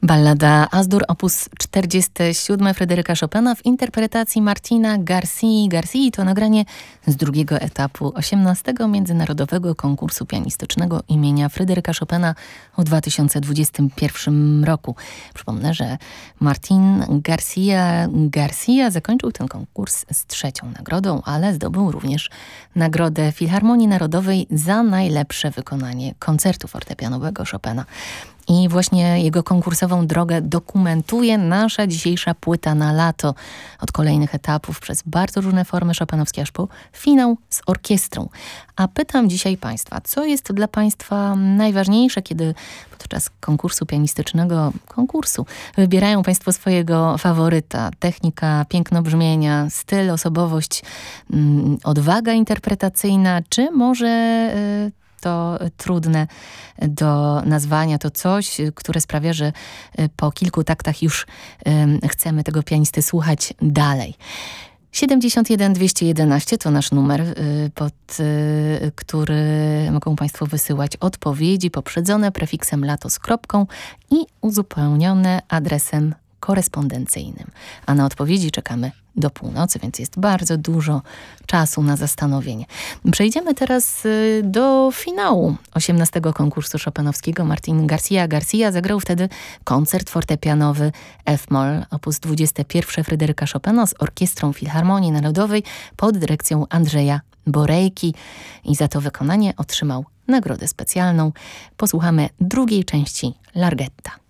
Ballada As-Dur op. 47 Fryderyka Chopina w interpretacji Martina Garcii. Garcii to nagranie z drugiego etapu 18. Międzynarodowego Konkursu Pianistycznego imienia Fryderyka Chopina w 2021 roku. Przypomnę, że Martin García zakończył ten konkurs z 3. nagrodą, ale zdobył również Nagrodę Filharmonii Narodowej za najlepsze wykonanie koncertu fortepianowego Chopina. I właśnie jego konkursową drogę dokumentuje nasza dzisiejsza płyta na lato. Od kolejnych etapów przez bardzo różne formy chopinowskie aż po finał z orkiestrą. A pytam dzisiaj Państwa, co jest dla Państwa najważniejsze, kiedy podczas konkursu pianistycznego, wybierają Państwo swojego faworyta? Technika, piękno brzmienia, styl, osobowość, odwaga interpretacyjna, czy może to trudne do nazwania, to coś, które sprawia, że po kilku taktach już chcemy tego pianisty słuchać dalej. 71 211 to nasz numer, pod który mogą Państwo wysyłać odpowiedzi poprzedzone prefiksem lato z kropką i uzupełnione adresem korespondencyjnym. A na odpowiedzi czekamy do północy, więc jest bardzo dużo czasu na zastanowienie. Przejdziemy teraz do finału 18. konkursu chopinowskiego. Martin García zagrał wtedy koncert fortepianowy F-moll op. 21 Fryderyka Chopina z Orkiestrą Filharmonii Narodowej pod dyrekcją Andrzeja Borejki i za to wykonanie otrzymał nagrodę specjalną. Posłuchamy drugiej części Larghetta.